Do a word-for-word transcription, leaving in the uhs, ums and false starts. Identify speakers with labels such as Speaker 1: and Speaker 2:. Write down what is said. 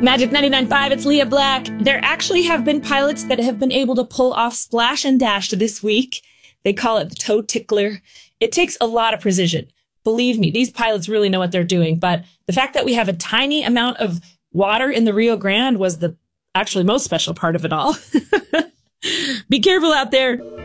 Speaker 1: Magic ninety-nine point five, it's Leah Black. There actually have been pilots that have been able to pull off Splash and Dash this week. They call it the toe tickler. It takes a lot of precision. Believe me, these pilots really know what they're doing. But the fact that we have a tiny amount of water in the Rio Grande was the actually most special part of it all. Be careful out there.